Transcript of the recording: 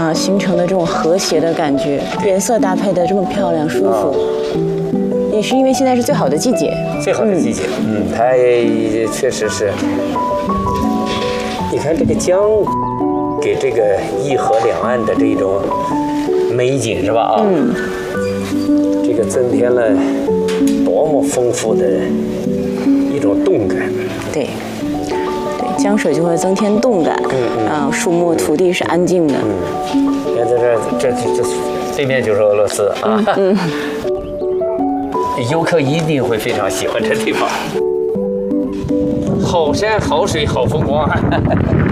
形成的这种和谐的感觉，颜色搭配的这么漂亮舒服，也是因为现在是最好的季节。 最好的季节，它也确实是。你看这个江，给这个一河两岸的这种美景是吧？这个增添了多么丰富的一种动感。 对，江水就会增添动感。树木土地是安静的。 你看在这对面就是俄罗斯啊。游客一定会非常喜欢这地方。好山好水好风光。